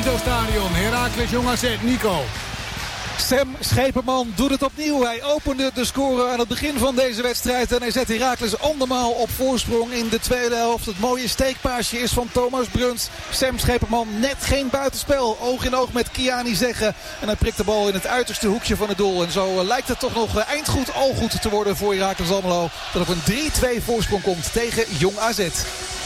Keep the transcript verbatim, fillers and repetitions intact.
Paradiso-stadion. Heracles Jong A Z, Nico. Sam Scheperman doet het opnieuw. Hij opende de score aan het begin van deze wedstrijd. En hij zet Heracles andermaal op voorsprong in de tweede helft. Het mooie steekpaasje is van Thomas Bruns. Sam Scheperman net geen buitenspel. Oog in oog met Kiani Zeggen. En hij prikt de bal in het uiterste hoekje van het doel. En zo lijkt het toch nog eindgoed al goed te worden voor Heracles Almelo. Dat op een drie twee voorsprong komt tegen Jong A Z.